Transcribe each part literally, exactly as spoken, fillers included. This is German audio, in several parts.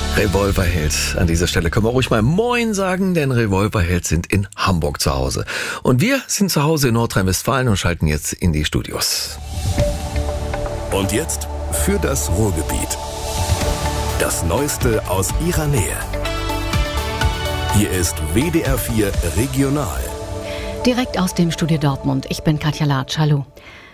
Revolverheld. An dieser Stelle können wir ruhig mal Moin sagen, denn Revolverheld sind in Hamburg zu Hause. Und wir sind zu Hause in Nordrhein-Westfalen und schalten jetzt in die Studios. Und jetzt für das Ruhrgebiet. Das Neueste aus ihrer Nähe. Hier ist W D R vier Regional. Direkt aus dem Studio Dortmund. Ich bin Katja Latsch. Hallo.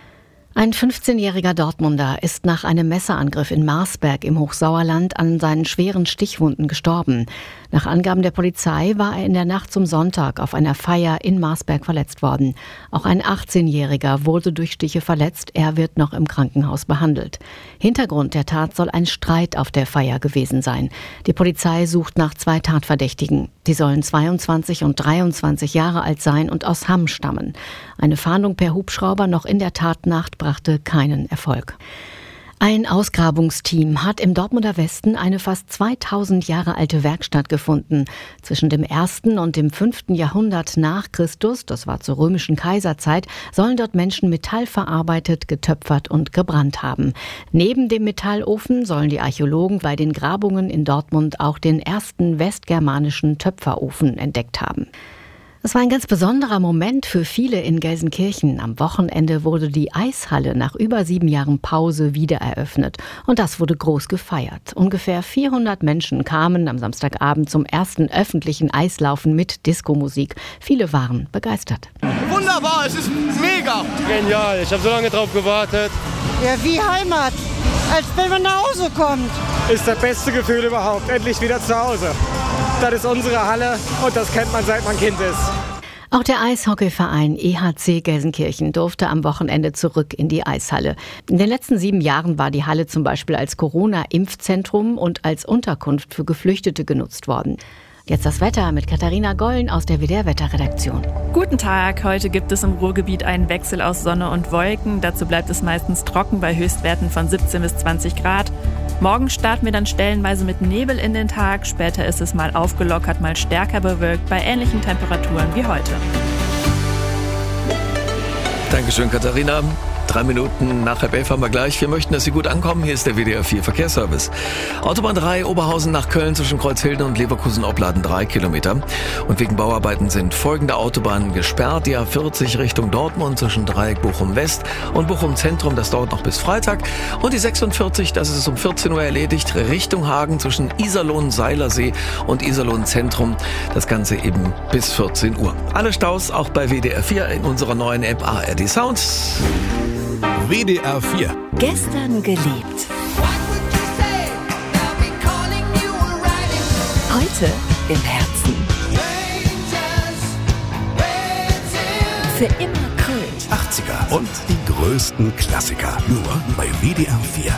Ein fünfzehnjähriger Dortmunder ist nach einem Messerangriff in Marsberg im Hochsauerland an seinen schweren Stichwunden gestorben. Nach Angaben der Polizei war er in der Nacht zum Sonntag auf einer Feier in Marsberg verletzt worden. Auch ein achtzehnjähriger wurde durch Stiche verletzt. Er wird noch im Krankenhaus behandelt. Hintergrund der Tat soll ein Streit auf der Feier gewesen sein. Die Polizei sucht nach zwei Tatverdächtigen. Die sollen zweiundzwanzig und dreiundzwanzig Jahre alt sein und aus Hamm stammen. Eine Fahndung per Hubschrauber noch in der Tatnacht brachte keinen Erfolg. Ein Ausgrabungsteam hat im Dortmunder Westen eine fast zweitausend Jahre alte Werkstatt gefunden. Zwischen dem ersten und dem fünften Jahrhundert nach Christus, das war zur römischen Kaiserzeit, sollen dort Menschen Metall verarbeitet, getöpfert und gebrannt haben. Neben dem Metallofen sollen die Archäologen bei den Grabungen in Dortmund auch den ersten westgermanischen Töpferofen entdeckt haben. Es war ein ganz besonderer Moment für viele in Gelsenkirchen. Am Wochenende wurde die Eishalle nach über sieben Jahren Pause wieder eröffnet. Und das wurde groß gefeiert. Ungefähr vierhundert Menschen kamen am Samstagabend zum ersten öffentlichen Eislaufen mit Diskomusik. Viele waren begeistert. Wunderbar, es ist mega. Genial, ich habe so lange drauf gewartet. Ja, wie Heimat, als wenn man nach Hause kommt. Ist das beste Gefühl überhaupt, endlich wieder zu Hause. Das ist unsere Halle und das kennt man, seit man Kind ist. Auch der Eishockeyverein E H C Gelsenkirchen durfte am Wochenende zurück in die Eishalle. In den letzten sieben Jahren war die Halle zum Beispiel als Corona-Impfzentrum und als Unterkunft für Geflüchtete genutzt worden. Jetzt das Wetter mit Katharina Gollen aus der W D R-Wetterredaktion. Guten Tag, heute gibt es im Ruhrgebiet einen Wechsel aus Sonne und Wolken. Dazu bleibt es meistens trocken bei Höchstwerten von siebzehn bis zwanzig Grad. Morgen starten wir dann stellenweise mit Nebel in den Tag. Später ist es mal aufgelockert, mal stärker bewölkt bei ähnlichen Temperaturen wie heute. Dankeschön, Katharina. Drei Minuten nach halb elf haben wir gleich. Wir möchten, dass Sie gut ankommen. Hier ist der W D R vier Verkehrsservice. Autobahn drei, Oberhausen nach Köln zwischen Kreuzhilden und Leverkusen-Opladen drei Kilometer. Und wegen Bauarbeiten sind folgende Autobahnen gesperrt. Die A vierzig Richtung Dortmund zwischen Dreieck Bochum-West und Bochum-Zentrum. Das dauert noch bis Freitag. Und die sechsundvierzig, das ist um vierzehn Uhr erledigt, Richtung Hagen zwischen Iserlohn-Seilersee und Iserlohn-Zentrum. Das Ganze eben bis vierzehn Uhr. Alle Staus auch bei W D R vier in unserer neuen App A R D Sounds. W D R vier. Gestern gelebt. Heute im Herzen. Für immer Kult. achtziger und die größten Klassiker. Nur bei W D R vier.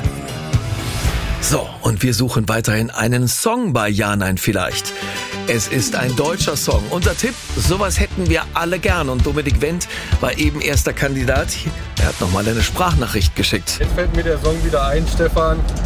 So, und wir suchen weiterhin einen Song bei Ja, Nein, Vielleicht. Es ist ein deutscher Song. Unser Tipp, sowas hätten wir alle gern. Und Dominik Wendt war eben erster Kandidat. Er hat nochmal eine Sprachnachricht geschickt. Jetzt fällt mir der Song wieder ein, Stefan.